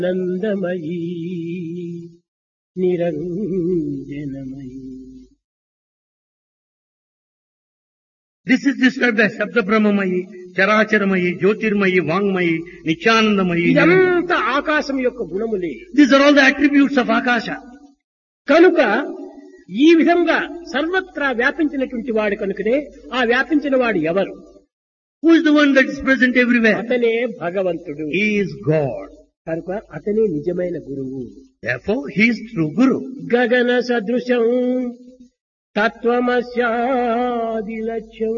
నందమయీ నిరంజనమయీ. This is described as Shabda Brahmamayi, Characharamayi, Jyotirmayi, Vangmayi, Nityanandamayi. ఇదంతా ఆకాశం యొక్క గుణములే. These are all the attributes of Akasha. కనుక ఈ విధంగా సర్వత్రా వ్యాపించినటువంటి వాడు కనుకనే ఆ వ్యాపించిన వాడు ఎవరు? Who is the one that is present everywhere? అతనే భగవంతుడు. He is God. కనుక అతనే నిజమైన గురువు. Therefore, he is true Guru. గగన సదృశం తత్వమస్యాది లక్ష్యం.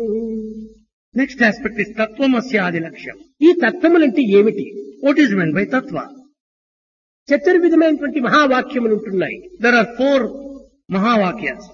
Next aspect is Tattvamasya Laksham. ఈ తత్వములంటే ఏమిటి? What is meant by Tattva? చతుర్విధమైనటువంటి మహావాక్యములు ఉంటున్నాయి. There are 4 Mahavakyas.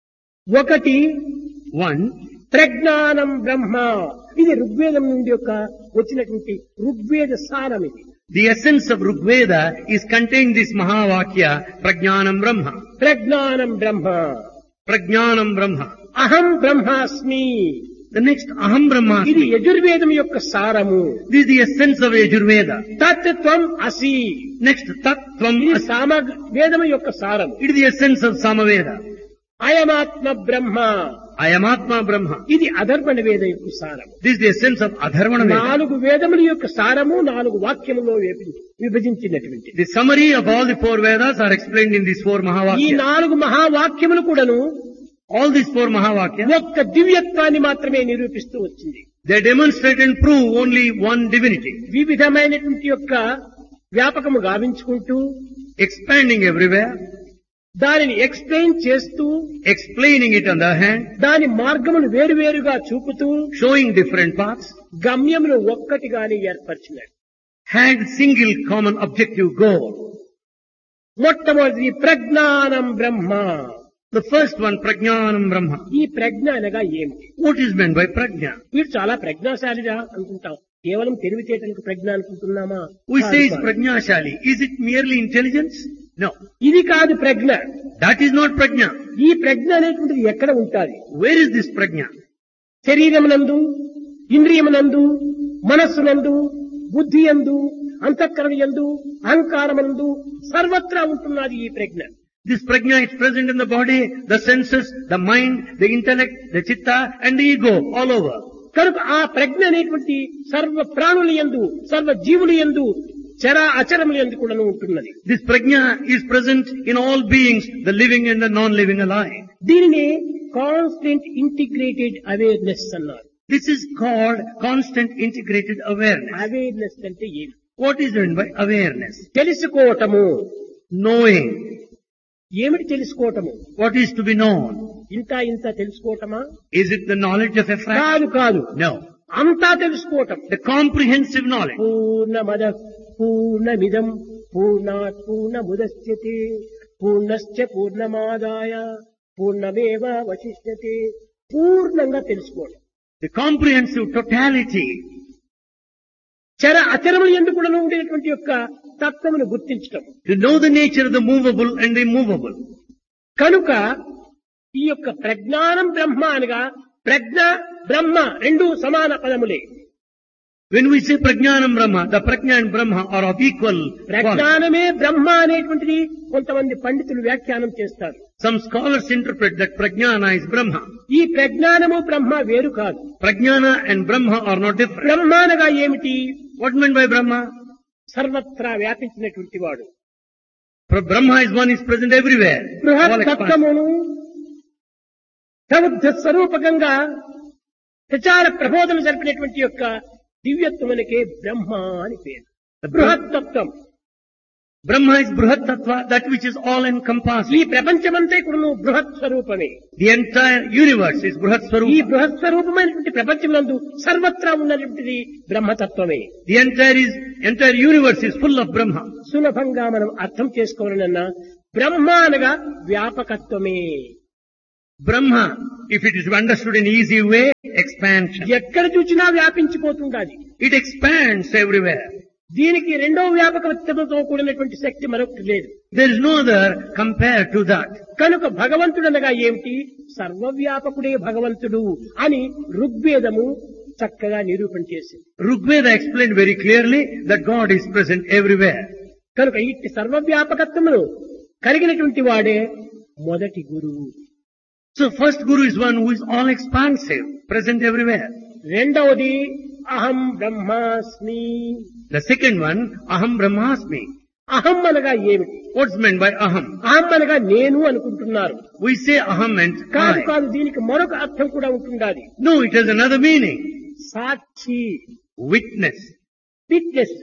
ఒకటి 1, ప్రజ్ఞానం బ్రహ్మ. ఇది ఋగ్వేదం నుండి యొక్క వచ్చినటువంటి ఋగ్వేద సారం. ఇది the essence of Rigveda is contained in this Mahavakya, Prajnanam Brahma. ప్రజ్ఞానం బ్రహ్మ. Prajnanam Brahma. అహం బ్రహ్మాస్మి. The next Aham Brahma. ఇది యజుర్వేదం యొక్క సారము. This is the essence of Yajurveda. తత్వం అసి. Next Tattvam ఇది Asi. సామవేదం యొక్క సారము. It is the essence of Samaveda. అయమాత్మ Brahma. Ayamatma Brahma. ఇది అధర్వణ వేద యొక్క సారము. This is the essence of Adharvana Veda. 4 వేదముల యొక్క సారము 4 వాక్యములో విభజించినటువంటి. The summary of all the 4 Vedas are explained in these 4 ఈ Mahavakyas. 4 మహావాక్యములు కూడాను All these 4 Mahavakyas, ఒక్క దివ్యత్వాన్ని మాత్రమే నిరూపిస్తూ వచ్చింది. they demonstrate and prove only one divinity. వివిధమైనటువంటి యొక్క వ్యాపకము గావించుకుంటూ Expanding everywhere, దానిని ఎక్స్ప్లెయిన్ చేస్తూ explaining it on the hand, దాని మార్గమును వేరువేరుగా చూపుతూ showing different paths, గమ్యమును ఒక్కటిగానే ఏర్పరిచినాడు. had single common objective goal. మొట్టమొదటి ప్రజ్ఞానం బ్రహ్మ. The first one, Prajnanam Brahma. ఈ ప్రజ్ఞ అనగా ఏమిటి? What is meant by Prajna? వీడు చాలా ప్రజ్ఞాశాలిగా అనుకుంటాం. కేవలం తెలివితేటలకు ప్రజ్ఞ అనుకుంటున్నామా? We say కాదు, it's కాదు. Prajnashali. Is it merely intelligence? No. ఇది కాదు ప్రజ్ఞ. That is not Prajna. ఈ ప్రజ్ఞ అనేటువంటిది ఎక్కడ ఉంటాది? Where is this Prajna? శరీరమునందు, ఇంద్రియమునందు, మనస్సునందు, బుద్ధి యందు, అంతఃకరణ యందు, అహంకారమునందు సర్వత్రా ఉంటున్నది ఈ ప్రజ్ఞ. This Prajna is present in the body, the senses, the mind, the intellect, the chitta and the ego all over. కనుక ఆ ప్రజ్ఞ అనేటువంటి సర్వ ప్రాణుల యందు, సర్వ జీవుల యందు, చర అచరముల యందు కూడా ఉంటున్నది. This Prajna is present in all beings, the living and the non-living alike. దీనిని కాన్స్టెంట్ ఇంటిగ్రేటెడ్ అవేర్నెస్ అన్నారు. This is called constant integrated awareness. Awareness అంటే ఏమి? What is meant by awareness? తెలుసుకోవటము. Knowing. ఏమిటి తెలుసుకోవటము? What is to be known? ఇంత తెలుసుకోవటమా? Is it the knowledge of a fact? కాదు కాదు. No. అంతా తెలుసుకోవటం. The comprehensive knowledge. పూర్ణమద పూర్ణమిదం పూర్ణాత్ పూర్ణముదచ్యతే పూర్ణశ్చ పూర్ణమాదాయ పూర్ణమేవావశిష్యతే. పూర్ణంగా తెలుసుకోవడం. The comprehensive totality. చర అచరములు ఎందుకు కూడా ఉండేటువంటి యొక్క తత్వమును గుర్తించటం. To know the nature of the movable and the immovable. కనుక ఈ యొక్క ప్రజ్ఞానం బ్రహ్మ అనగా ప్రజ్ఞ బ్రహ్మ 2 సమాన పదములే. When we say Prajnanam Brahma, the Prajna and Brahma are of equal quality. ప్రజ్ఞానమే బ్రహ్మ అనేటువంటిది కొంతమంది పండితులు వ్యాఖ్యానం చేస్తారు. Some scholars interpret that Prajnana is Brahma. ఈ ప్రజ్ఞానము బ్రహ్మ వేరు కాదు. Prajnana and Brahma are not different. బ్రహ్మ అనగా ఏమిటి? What meant by Brahma? సర్వత్రా వ్యాపించినటువంటి వాడు. Brahma is one is present everywhere. All బృహత్ expansive. తత్వమును సముద్ర స్వరూపకంగా ప్రచార ప్రబోధన జరిపినటువంటి యొక్క దివ్యత్వమునకే బ్రహ్మ అని పేరు. బృహత్ తత్వం. Brahma is Bruhat Tattva, that which is all ఈ encompassing. ప్రపంచమంతా కూడా బృహత్ స్వరూపమే. The entire universe is Bruhat ఈ Swarupa. బృహత్ స్వరూపమైనటువంటి ప్రపంచమునందు సర్వత్రా ఉన్నటువంటిది బ్రహ్మతత్వమే. The entire universe is full of Brahma. సులభంగా మనం అర్థం చేసుకోవాలన్నా బ్రహ్మ అనగా వ్యాపకత్వమే. Brahma, if it is understood in easy way, expansion. ఎక్కడ చూసినా వ్యాపించిపోతుండాలి. It expands everywhere. దీనికి రెండో వ్యాపకత్వంతో కూడినటువంటి శక్తి మరొకటి లేదు. There is no other compared to that. కనుక భగవంతుడు అనగా ఏమిటి? సర్వవ్యాపకుడే భగవంతుడు అని ఋగ్వేదము చక్కగా నిరూపణ చేసింది. Rigveda explained very clearly that God is present everywhere. కనుక ఇట్టి సర్వవ్యాపకత్వమును కలిగినటువంటి వాడే మొదటి గురువు. So first Guru is one who is all expansive, present everywhere. రెండవది అహం బ్రహ్మాస్మి. The second one, Aham Brahmasmi. అహం అనగా ఏమిటి? What's meant by Aham? అహం అనగా నేను అనుకుంటున్నారు. We say Aham meant కాదు I. కాదు, దీనికి మరొక అర్థం కూడా ఉంటుండాలి. No, it has another meaning. Sakshi, Witness. Witness.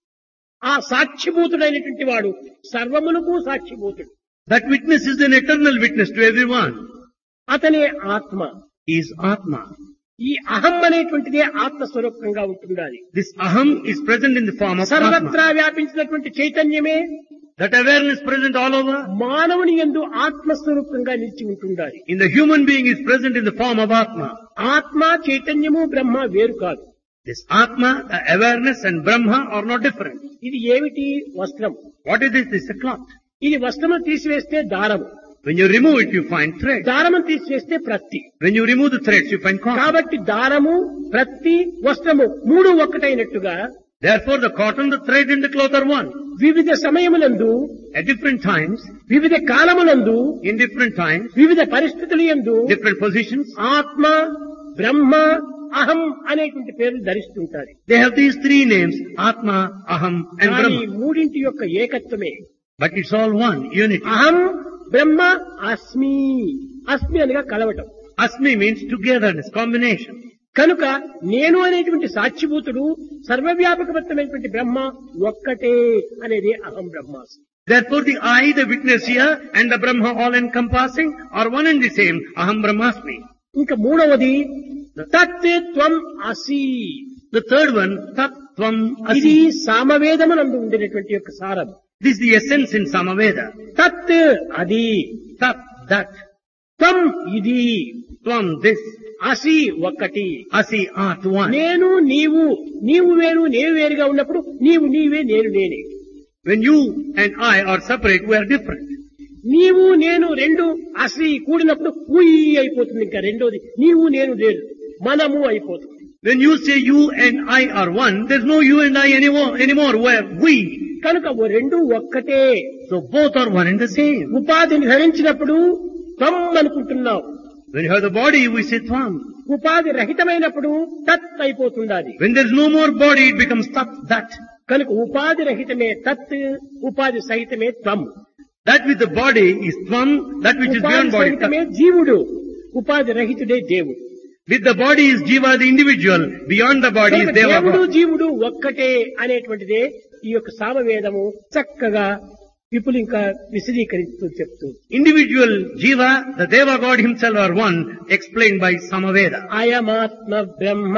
ఆ సాక్షిభూతుడైనటువంటి వాడు సర్వమునకు సాక్షిభూతుడు. That witness is an eternal witness to everyone. అతనే ఆత్మ. He is Atma. ఈ అహం అనేటువంటిదే ఆత్మస్వరూపంగా ఉంటుండాలి. This Aham is present in the form of సర్వత్రా Atma. వ్యాపించినటువంటి చైతన్యమే That awareness present all over మానవుని యందు ఆత్మస్వరూపంగా నిలిచి ఉంటుండాలి. in the human being is present in the form of Atma. ఆత్మ, చైతన్యము, బ్రహ్మ వేరు కాదు. This Atma, the awareness and Brahma are not different. ఇది ఏమిటి? వస్త్రం. What is this? This is a cloth. ఇది వస్త్రము తీసివేస్తే దారము, When you remove it, you find thread. దారము తీసివేస్తే ప్రత్తి. When you remove the threads, you find cotton. కాబట్టి దారము, ప్రత్తి, వస్త్రము మూడు ఒక్కటైనట్టుగా Therefore, the cotton, the thread and the cloth are one. వివిధ సమయములందు, At different times, వివిధ కాలములందు, in different times, వివిధ పరిస్థితులు యందు different positions, ఆత్మ, బ్రహ్మ, అహం అనేటువంటి పేర్లు ధరిస్తుంటారు. they have these three names, Atma, Aham and కానీ Brahma. మూడింటి యొక్క ఏకత్వమే. But it's all one, unity. అహం, బ్రహ్మ, అస్మి. అస్మి అనగా కలవటం. Asmi means togetherness, combination. కనుక నేను అనేటువంటి సాక్షిభూతుడు, సర్వవ్యాపకమైనటువంటి బ్రహ్మ ఒక్కటే అనేది అహం బ్రహ్మాస్మి. Therefore, the I, the witness here, and the Brahma all encompassing are one and the same, Aham Brahmasmi. ఇంకా మూడవది తత్ త్వం అసి. The third one, Tat Tvam ఇది Asi. సామవేదమునందు ఉండినటువంటి యొక్క సారం. This is the essence in Samaveda. తత్ అది, Tat, that. త్వం ఇది, Tvam, this. అసి ఒక్కటి. Asi, art, one. నేను నీవు, నీవు వేరు నేను వేరుగా ఉన్నప్పుడు నీవు నీవే నేను నేనే. When you and I are separate, we are different. నీవు నేను రెండు అసి కూడినప్పుడు ఉయ్ అయిపోతుంది. ఇంకా రెండోది నీవు నేను లేదు, మనము అయిపోతుంది. When you say you and I are one, there's no you and I anymore. We're we. కనుక ఓ రెండు ఒక్కటే. So both are one and the same. ఉపాధిని ధరించినప్పుడు త్వం అనుకుంటున్నావు. When you have the body, we say Tvam. ఉపాధి రహితమైనప్పుడు తత్ అయిపోతుండాలి. When there's no more body, it becomes Tat, that. కనుక ఉపాధి రహితమే తత్, ఉపాధి సహితమే త్వం. That with the body is Tvam, that which is ఉపాధి beyond body. సహితమే Tat. జీవుడు, ఉపాధి రహితుడే దేవుడు. With the body is Jiva, the individual. Beyond the body is కనుక Deva. దేవుడు God. జీవుడు ఒక్కటే అనేటువంటిదే ఈ యొక్క సామవేదము చక్కగా విపులింక విశదీకరిస్తూ చెప్తూ Individual Jiva, the Deva God himself are one, explained by Samaveda. అయమాత్మ Brahma.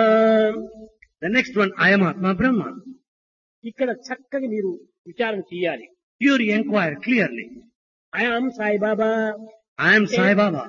The next one, I am Atma Brahma. ఇక్కడ చక్కగా మీరు విచారణ చేయాలి. Here you inquire clearly. అయం Saibaba, I am Sai Baba.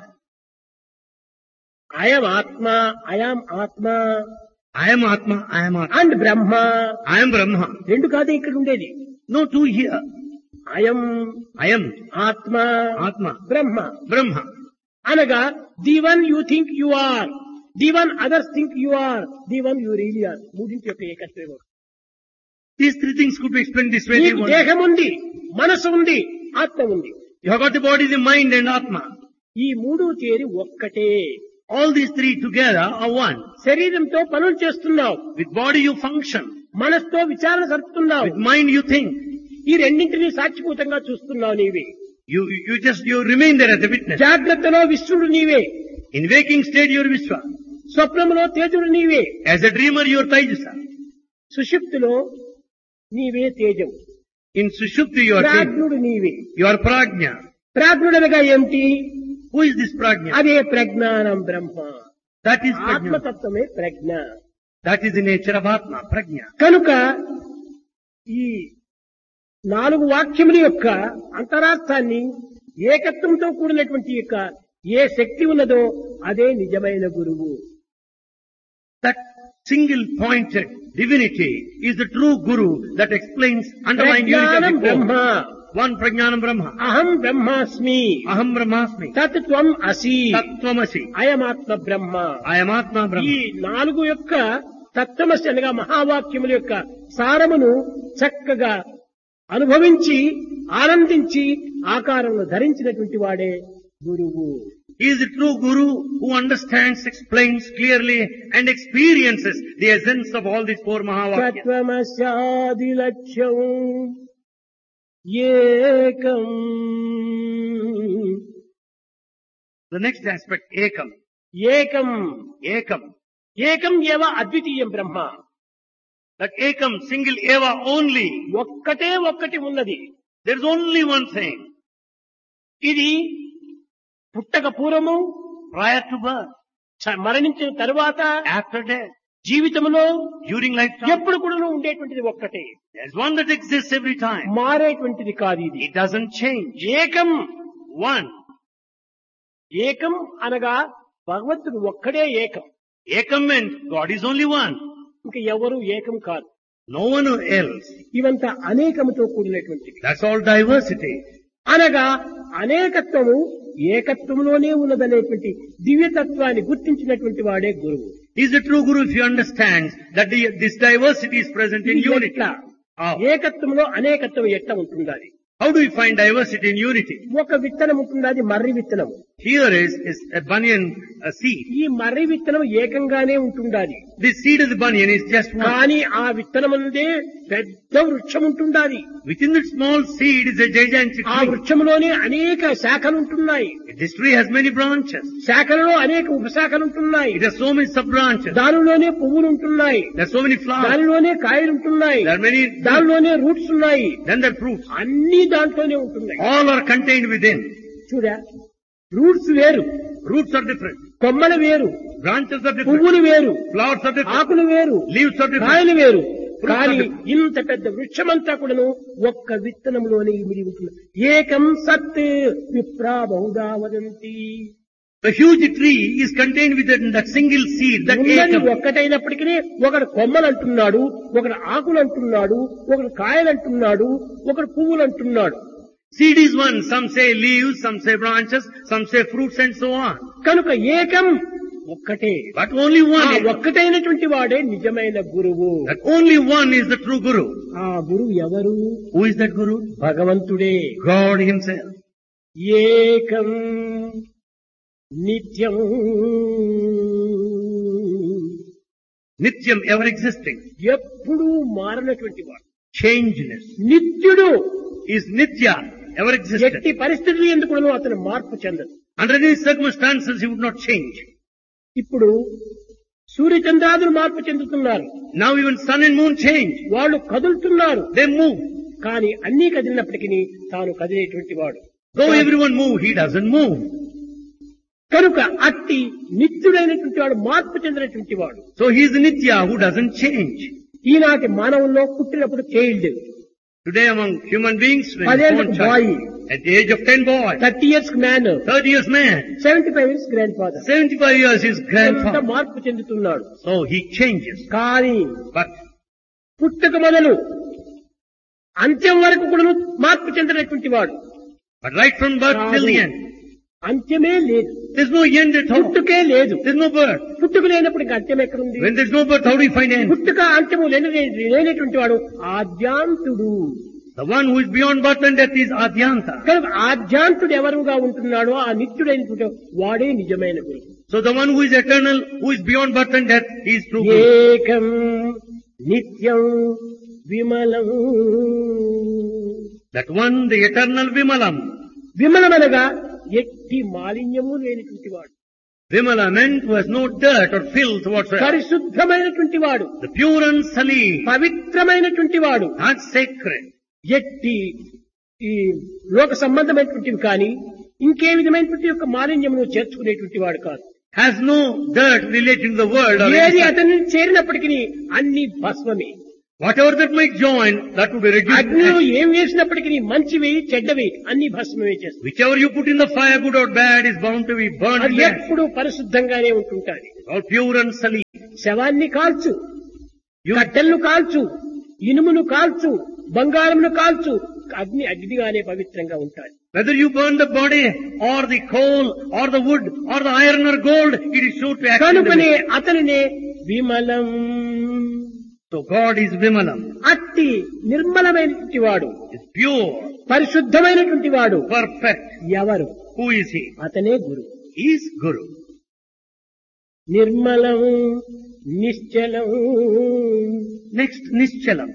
అయం ఆత్మ, అయం ఆత్మ I am Atma, I am Atma. And Brahma. I am Brahma. రెండు కాదే ఇక్కడ ఉండేది. No two here. అయం I am ఆత్మ, Atma, బ్రహ్మ Brahma. అనగా the one you think you are, the one others think you are, the one you really are. మూడింటి యొక్క ఏకత్వం. These three things could be explained this way. నీకు దేహం ఉంది, మనసు ఉంది, ఆత్మ ఉంది. You have got the body, the mind and Atma. ఈ మూడు చేరి ఒక్కటే. All these three together are one. శరీరంతో పనులు చేస్తున్నావు, With body you function. మనసుతో విచారణ జరుపుతున్నావు, With mind you think. ఈ రెండింటినీ సాక్షిభూతంగా చూస్తున్నావు నీవే. You remain there as a witness. జాగ్రత్తలో విశ్వడు నీవే, In waking state you are Vishwa. స్వప్నములో తేజుడు నీవే, As a dreamer you are Taijasa. సుషుప్తిలో నీవే తేజం, In Sushupti you are Tej. ప్రాజ్ఞుడు నీవే. You are Prajna. ప్రాజ్ఞుడనగా ఏమిటి? Who is this Prajna? అదే ప్రజ్ఞానం బ్రహ్మ. That is Prajna. ఆత్మతత్వమే Pragna. That is the nature of Atma, Prajna. కనుక ఈ 4 వాక్యముల యొక్క అంతరార్థాన్ని ఏకత్వంతో కూడినటువంటి యొక్క ఏ శక్తి ఉన్నదో అదే నిజమైన గురువు. That single pointed divinity is the true Guru that explains underlying unity ప్రజ్ఞానం of the Brahma, core. One Prajnanam Brahma. అహం బ్రహ్మాస్మి, Aham Brahmasmi. తత్ త్వం అసి, Tattvamasi. అయమాత్మ Brahma. I am Atma ఈ Brahma. 4 యొక్క తత్వమసి అనగా మహావాక్యముల యొక్క సారమును చక్కగా అనుభవించి ఆనందించి ఆకారంలో ధరించినటువంటి వాడే గురువు. He is the true Guru who understands, explains clearly and experiences the essence of all these four Mahavakyas. తత్వమస్యాది లక్ష్యం ఏకం. The next aspect, Ekam. ఏకం Ekam. ఏకం ఏవ అద్వితీయం బ్రహ్మ. That Ekam, single Eva only. ఒక్కటే ఒక్కటి ఉన్నది. There is only one thing. ఇది పుట్టక పూర్వము, Prior to birth, మరణించిన తరువాత, after death, జీవితంలో during lifetime. ఎప్పుడు కూడా ఉండేటువంటిది ఒక్కటే. There is one that exists every time. మారేటువంటిది కాదు ఇది. It doesn't change. ఏకం. One. ఏకం అనగా భగవంతుడు ఒక్కడే ఏకం. Ekam meant God is only one. ఇంకా ఎవరు ఏకం కాదు. No one else. ఇవంతా అనేకముతో కూడినటువంటిది. That's all diversity. అనగా అనేకత్వము ఏకత్వంలోనే ఉన్నదనేటువంటి దివ్యతత్వాన్ని గుర్తించినటువంటి వాడే గురువు. He is the true Guru if you understand that this diversity is present in unity. ఎట్లా? How? ఏకత్వంలో అనేకత్వం ఎట్లా ఉంటుండాలి? How do we find diversity in unity? ఒక విత్తనం ఉంటుండాలి, మర్రి విత్తనం. Here is a banyan seed. ఈ మర్రి విత్తనం ఏకంగానే ఉంటుండాలి. This seed of the banyan is just one. కానీ ఆ విత్తనముందే పెద్ద వృక్షం ఉంటుండాలి. Within that small seed is a gigantic ఆ tree. వృక్షంలోనే అనేక శాఖలు ఉంటున్నాయి. This tree has many branches. శాఖలలో అనేక ఉపశాఖలు ఉంటున్నాయి. It has so many sub-branches. దానిలోనే పువ్వులు ఉంటున్నాయి. There are so many flowers. దానిలోనే కాయలు ఉంటున్నాయి. There are many. దానిలోనే రూట్స్ ఉన్నాయి. Then there are fruits. అన్ని దాంట్లోనే ఉంటున్నాయి. All are contained within. చూడా, రూట్స్ వేరు, Roots are different. కొమ్మలు వేరు, Branches are different. పువ్వులు వేరు, Flowers are different. ఆకులు వేరు, Leaves are different. కాయలు వేరు. Fruits are కానీ different. ఇంత పెద్ద వృక్షమంతా కూడాను ఒక్క విత్తనంలోనే ఇమిడి ఉంటుంది. ఏకం సత్ విప్రా Bahuda వదంతి. The huge tree is contained within that single seed, that ఉన్నది Ekam. ఒక్కటైనప్పటికీ ఒకడు కొమ్మలు అంటున్నాడు, ఒకడు ఆకులు అంటున్నాడు, ఒకడు కాయలు అంటున్నాడు, ఒకడు పువ్వులు అంటున్నాడు. Seed is one. Some say leaves, some say branches, some say fruits and so on. కనుక ఏకం ఒక్కటే. But only ఆ one. ఒక్కటైనటువంటి వాడే నిజమైన గురువు. That only one is the true Guru. ఆ గురువు ఎవరు? Who is that Guru? భగవంతుడే. God Himself. ఏకం నిత్యం Nityam, ever existing. ఎప్పుడూ మారనటువంటి వాడు. Changeless. నిత్యుడు. Is Nitya, ever existent. ఎట్టి పరిస్థితులు ఎందుకు అతను మార్పు చెందదు. Under any circumstances He would not change. ఇప్పుడు సూర్యచంద్రాదులు మార్పు చెందుతున్నారు. Now even sun and moon change. వాళ్ళు కదులుతున్నారు. They move. కానీ అన్నీ కదిలినప్పటికీ తాను కదిలేటువంటి వాడు. Though everyone move, He doesn't move. కనుక అట్టి నిత్యుడైనటువంటి వాడు, మార్పు చెందినటువంటి వాడు. So He is Nitya who doesn't change. ఈనాటి మానవుల్లో పుట్టినప్పుడు child, Today among human beings, when అదేంటి born child, boy, at the age of 10 boy, 30 years man, 30 years man, 75 years grand father. 75 years his ఎంత grandfather. మార్పు చెందుతున్నాడు. So he changes. కానీ But పుట్టుక మొదలు అంత్యం వరకు కూడా మార్పు చెందినటువంటి వాడు. right from birth till the end, అంత్యమే లేదు. there's no end at all. పుట్టుకే లేదు. There's no birth. పుట్టుక లేనప్పుడు ఇంకా అంత్యం ఎక్కడుంది? When there's no birth, how do you find end? పుట్టుక అంత్యము లేనటువంటి వాడు ఆద్యాంతుడు. The one who is beyond birth and death is Adyanta. కనుక ఆద్యాంతుడు ఎవరుగా ఉంటున్నాడో ఆ నిత్యుడైనటువంటి వాడే నిజమైన గురువు. So the one who is eternal, who is beyond birth and death, he is true Guru. ఏకం నిత్యం విమలం. That one, the eternal Vimalam. విమలమనగా ఎట్టి మాలిన్యము లేనటువంటి వాడు, Vimala meant who has no dirt or filth whatsoever. పరిశుద్ధమైనటువంటి వాడు, The pure and salim, పవిత్రమైనటువంటి వాడు. not sacred. ఎట్టి ఈ లోక సంబంధమైనటువంటివి కానీ ఇంకే విధమైనటువంటి యొక్క మాలిన్యమును చేర్చుకునేటువంటి వాడు కాదు. Has no dirt relating to the world or ఏది anything. అతన్ని చేరినప్పటికీ అన్ని భస్మమే. Whatever that might join, that would be reduced. అగ్నిలో ఏం వేసినప్పటికీ మంచివి చెడ్డవి అన్ని భస్మమే చేస్తాయి. Whichever you put in the fire, good or bad, is bound to be burned అది to death. ఎప్పుడు పరిశుద్ధంగానే ఉంటుంటాది. All pure and salim. శవాన్ని కాల్చు, You, కట్టెలను కాల్చు, ఇనుమును కాల్చు, బంగారమును కాల్చు, అగ్ని అగ్నిగానే పవిత్రంగా ఉంటాయి. whether you burn the body or the coal or the wood or the iron or gold, it is sure to act in the కనుకనే way. అతనినే విమలం. So So God is Vimalam, అట్టి నిర్మలమైనటువంటి వాడు, is pure, పరిశుద్ధమైనటువంటి వాడు perfect. ఎవరు? Who is He? అతనే గురువు. He is Guru. నిర్మలం నిశ్చలం. Next, Nischalam.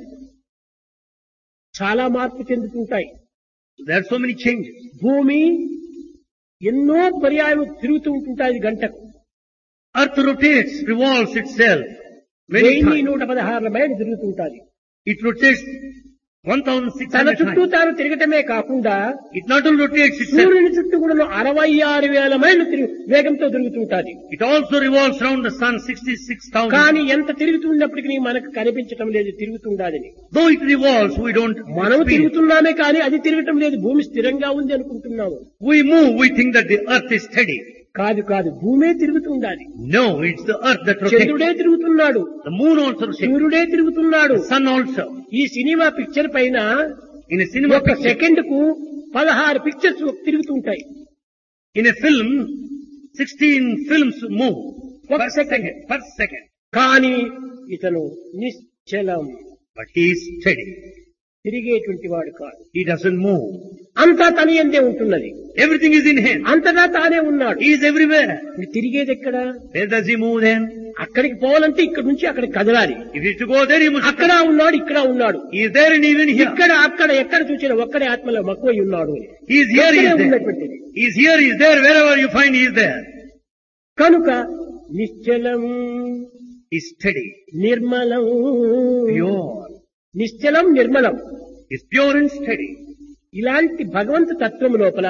చాలా మార్పు చెందుతుంటాయి. There are so many changes. భూమి ఎన్నో పర్యాయం తిరుగుతూ ఉంటుంటాయి గంటకు. Earth rotates, revolves itself. Many times. 1116 మైళ్ళు తిరుగుతుంటాది. It rotates తన 1,600 చుట్టూ times. తాను తిరగటమే కాకుండా It not only rotates itself, సూర్యుని చుట్టూ కూడా 66,000 మైళ్ళు వేగంతో తిరుగుతుంటాది. it also revolves around the sun 66,000. కానీ ఎంత తిరుగుతున్నప్పటికీ మనకు కనిపించటం లేదు తిరుగుతుండాలని. Though it revolves, we don't మనం experience. తిరుగుతున్నామే కానీ అది తిరగటం లేదు. భూమి స్థిరంగా ఉంది అనుకుంటున్నాము. We move, we think that the earth is steady. కాదు కాదు, భూమే తిరుగుతుండాలి. No, it's the earth that rotates. చంద్రుడే తిరుగుతున్నాడు, The moon also rotates. సూర్యుడే తిరుగుతున్నాడు. The sun also. ఈ సినిమా పిక్చర్ పైన In a cinema ఒక picture, సెకండ్ కు 16 pictures తిరుగుతుంటాయి. in a film, 16 films move ఒక per second. second. Per second. కానీ ఇతను నిశ్చలం, But he is steady. తిరిగేటువంటి వాడు కాదు. He doesn't move. అంతా తన యందే ఉంటున్నది. Everything is in him. అంతటా తానే ఉన్నాడు. He is everywhere. ఇది తిరిగేది ఎక్కడ? Where does he move then? అక్కడికి పోవాలంటే ఇక్కడ నుంచి అక్కడికి కదలాలి. If he is to go there, he must. అక్కడ ఉన్నాడు, ఇక్కడ ఉన్నాడు, He is there and even here. ఇక్కడ అక్కడ ఎక్కడ చూసినా ఒక్కడే ఆత్మలో మక్కువై ఉన్నాడు. He is here, he is there. ఉన్నటువంటిది. He is here, he is there. Wherever you find, he is there. కనుక నిశ్చలం, He is steady, నిర్మలం. pure. నిశ్చలం నిర్మలం. He is pure and steady. ఇలాంటి భగవంతు తత్వం లోపల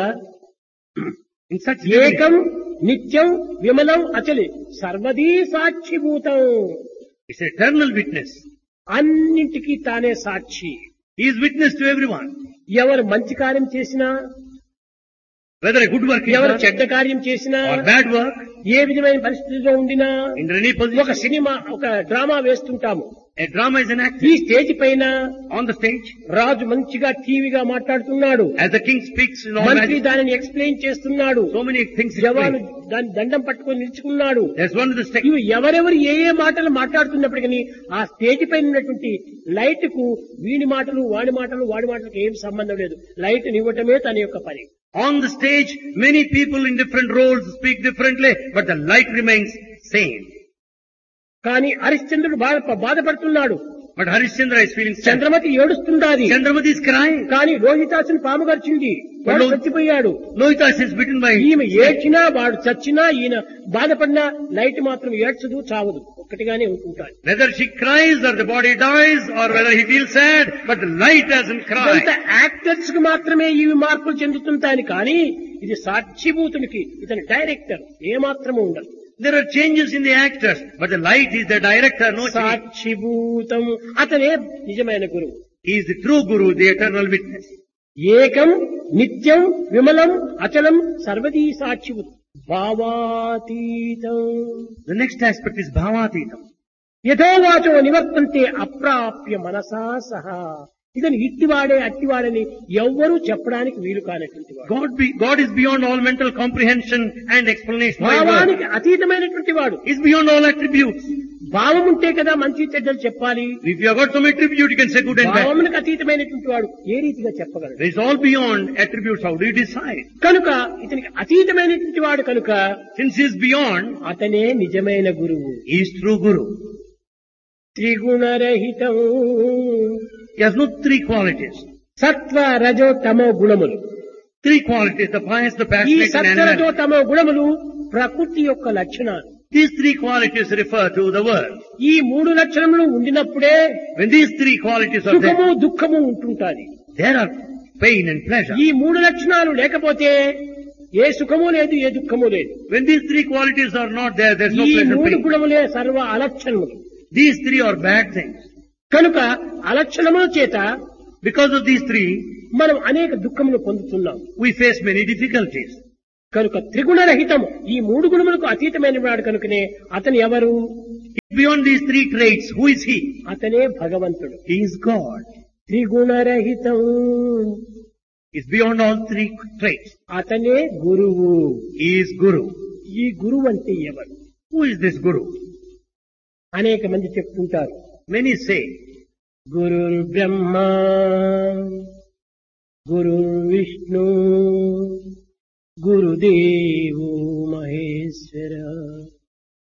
In such ఏకం నిత్యం విమలం అచలి సర్వదీ సాక్షిభూతం. it's eternal witness. అన్నింటికీ తానే సాక్షి. He is witness to everyone. ఎవరు మంచి కార్యం చేసినా, Whether a good work is ఎవరు done చెడ్డ కార్యం చేసినా, or bad work, ఏ విధమైన పరిస్థితిలో ఉండినా, in any ఒక position. సినిమా ఒక drama వేస్తుంటాము. A drama is an act. ఈ స్టేజ్ పైన On the stage, రాజు మంచిగా టీవీగా మాట్లాడుతున్నాడు, as the king speaks in all మంత్రి majesty, దానిని ఎక్స్ప్లెయిన్ చేస్తున్నాడు, so many things జవాను explained. దాని దండం పట్టుకొని నిలుచుకున్నాడు. There's one of the stage. ఇవి ఎవరెవరు ఏ ఏ మాటలు మాట్లాడుతున్నప్పటికీ ఆ స్టేజ్ పైన ఉన్నటువంటి లైట్ కు వీడి మాటలు వాడి మాటలు వాడి మాటలకు ఏం సంబంధం లేదు. లైట్ నివ్వటమే తన యొక్క పని. On the stage, many people in different roles speak differently, but the light remains same. కానీ హరిశ్చంద్రుడు బాధపడుతున్నాడు, But Harishchandra is feeling sad. Chandramati ఏడుస్తుండాది. Chandramati is crying. కానీ రోహితాసుని పాము గరిచింది, వాడు But చచ్చిపోయాడు. Lohitas is bitten by ఈమె ఏడ్చినా వాడు చచ్చినా ఈయన బాధపడినా లైట్ మాత్రం ఏడ్చదు చావదు, ఒక్కటిగానే ఉంటుంటాడు. whether she cries or the body dies or whether he feels sad, but the light doesn't cry. కొంత యాక్టర్స్ కు మాత్రమే ఇవి మార్పులు చెందుతుంటాయి, కానీ ఇది సాక్షిభూతునికి ఇతని డైరెక్టర్ ఏమాత్రము ఉండదు. There are changes in the actors, but the light is the director, no change. సాక్షిభూతం అతనే నిజమైన గురువు. He is the true Guru, the eternal witness. ఏకం నిత్యం విమలం అచలం సర్వదీ సాక్షిభూతం. భావాతీతం. The next aspect is Bhavatitam. యథోవాచో నివర్తంతే అప్రాప్య మనసా సహా. ఇతను ఇట్టివాడే అట్టివాడని ఎవ్వరూ చెప్పడానికి వీలు కానటువంటి వాడు. God is beyond all mental comprehension and explanation. భావానికి అతీతమైనటువంటి వాడు. He is beyond all attributes. భావం ఉంటే కదా మంచి చెడ్డలు చెప్పాలి. If you have got some attribute, you can say good and bad. భావమునికి అతీతమైనటువంటి వాడు ఏ రీతిగా చెప్పగలడు? It is all beyond attributes. How do you decide? కనుక ఇతనికి అతీతమైనటువంటి వాడు కనుక Since he is beyond, అతనే నిజమైన గురువు. he is true Guru. త్రిగుణరహితం. He has no three qualities. సత్వ రజో తమో గుణములు. Three qualities, the pious, the ఈ passionate, and సత్వ రజో animal. తమో గుణములు ప్రకృతి యొక్క లక్షణాలు. These three qualities refer to the world. ఈ మూడు లక్షణములు ఉండినప్పుడే When these three qualities are సుఖము there, దుఃఖము ఉంటుంటాది. there are pain and pleasure. ఈ మూడు లక్షణాలు లేకపోతే ఏ సుఖము లేదు, ఏ దుఃఖము లేదు. When these three qualities are not there, there is no ఈ pleasure and మూడు pain. గుణములే సర్వ అలక్షణములు. These three are bad things. కనుక అలక్షణముల చేత Because of these three, మనం అనేక దుఃఖములు పొందుతున్నాం. we face many difficulties. కనుక త్రిగుణరహితం, ఈ మూడు గుణములకు అతీతమైన వాడు కనుకనే అతను ఎవరు? Beyond these three traits, who is he? అతనే భగవంతుడు. He is God. త్రిగుణరహితం, He is beyond all three traits. అతనే గురువు. He is Guru. ఈ గురువు అంటే ఎవరు? Who is this Guru? అనేక మంది చెప్తుంటారు, Many say, గురుర్ బ్రహ్మ గురుర్ విష్ణు గురుదేవో